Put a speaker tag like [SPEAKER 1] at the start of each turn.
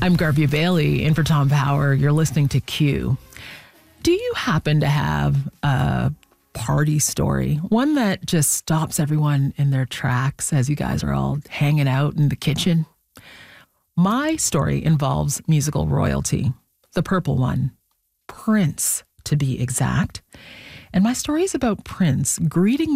[SPEAKER 1] I'm Garvey Bailey, in for Tom Power. You're listening to Q. Do you happen to have a party story? One that just stops everyone in their tracks as you guys are all hanging out in the kitchen? My story involves musical royalty, the purple one, Prince to be exact. And my story is about Prince greeting